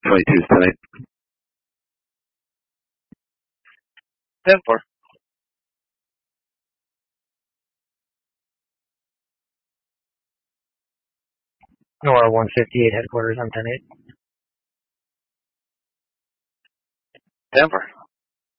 22's tonight. Denver. NORA 158 headquarters, I'm 10-8. Denver.